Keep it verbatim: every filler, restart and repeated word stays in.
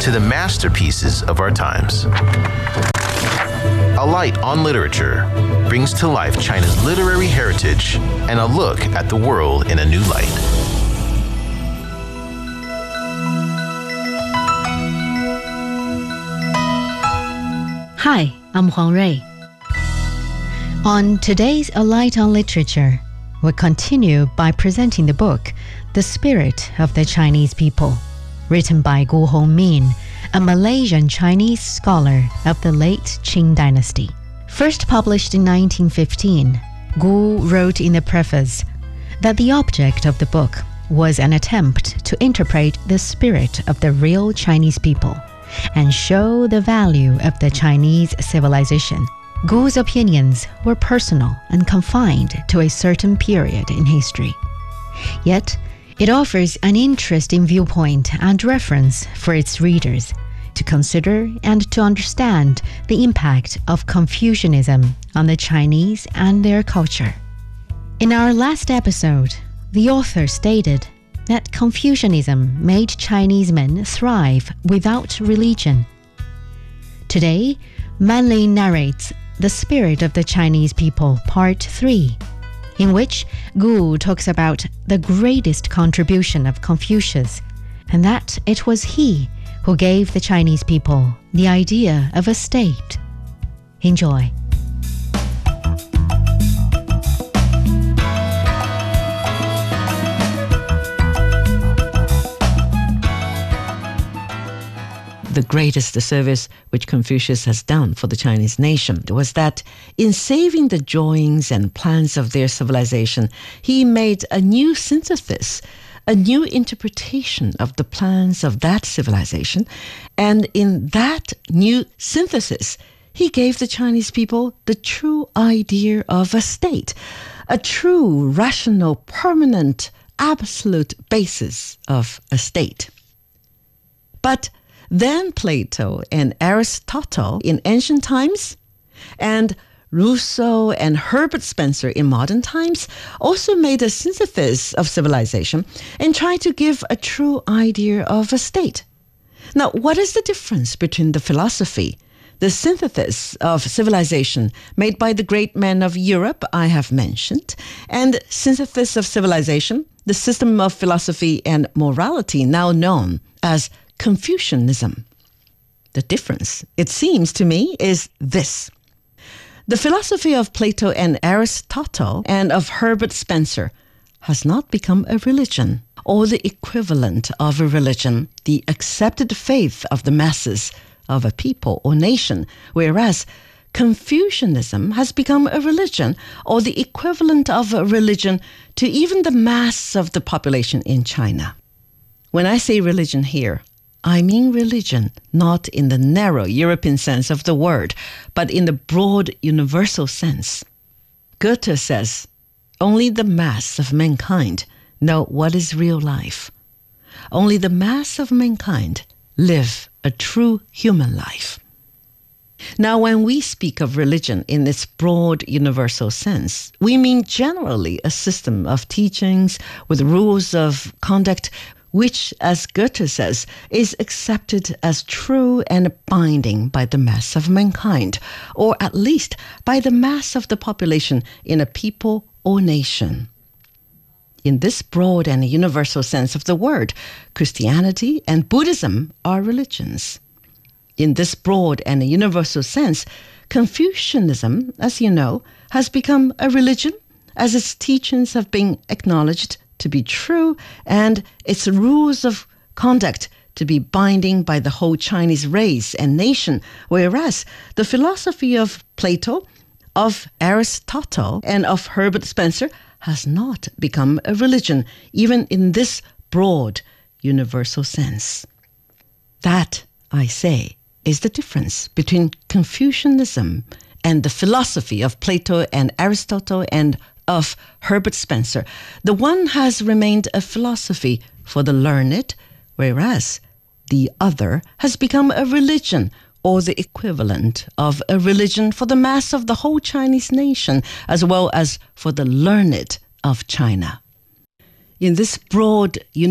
to the masterpieces of our times. A Light on Literature brings to life China's literary heritage and a look at the world in a new light. Hi, I'm Huang Rui. On today's A Light on Literature, we'll continue by presenting the book The Spirit of the Chinese People, written by Gu Hongmin, a Malaysian Chinese scholar of the late Qing dynasty. First published in nineteen fifteen, Gu wrote in the preface that the object of the book was an attempt to interpret the spirit of the real Chinese people and show the value of the Chinese civilization. Gu's opinions were personal and confined to a certain period in history. Yet, it offers an interesting viewpoint and reference for its readers to consider and to understand the impact of Confucianism on the Chinese and their culture. In our last episode, the author stated that Confucianism made Chinese men thrive without religion. Today, Manli narrates The Spirit of the Chinese People, Part three, in which Gu talks about the greatest contribution of Confucius, and that it was he who gave the Chinese people the idea of a state. Enjoy. The greatest service which Confucius has done for the Chinese nation was that in saving the drawings and plans of their civilization, he made a new synthesis, a new interpretation of the plans of that civilization. And in that new synthesis, he gave the Chinese people the true idea of a state, a true, rational, permanent, absolute basis of a state. But then Plato and Aristotle in ancient times, and Rousseau and Herbert Spencer in modern times also made a synthesis of civilization and tried to give a true idea of a state. Now, what is the difference between the philosophy, the synthesis of civilization made by the great men of Europe I have mentioned, and synthesis of civilization, the system of philosophy and morality now known as Confucianism? The difference, it seems to me, is this. The philosophy of Plato and Aristotle and of Herbert Spencer has not become a religion or the equivalent of a religion, the accepted faith of the masses of a people or nation, whereas Confucianism has become a religion or the equivalent of a religion to even the mass of the population in China. When I say religion here, I mean religion, not in the narrow European sense of the word, but in the broad universal sense. Goethe says, only the mass of mankind know what is real life. Only the mass of mankind live a true human life. Now, when we speak of religion in its broad universal sense, we mean generally a system of teachings with rules of conduct which, as Goethe says, is accepted as true and binding by the mass of mankind, or at least by the mass of the population in a people or nation. In this broad and universal sense of the word, Christianity and Buddhism are religions. In this broad and universal sense, Confucianism, as you know, has become a religion as its teachings have been acknowledged to be true and its rules of conduct to be binding by the whole Chinese race and nation, whereas the philosophy of Plato, of Aristotle, and of Herbert Spencer has not become a religion, even in this broad, universal sense. That, I say, is the difference between Confucianism and the philosophy of Plato and Aristotle and of Herbert Spencer. The one has remained a philosophy for the learned, whereas the other has become a religion or the equivalent of a religion for the mass of the whole Chinese nation, as well as for the learned of China. In this broad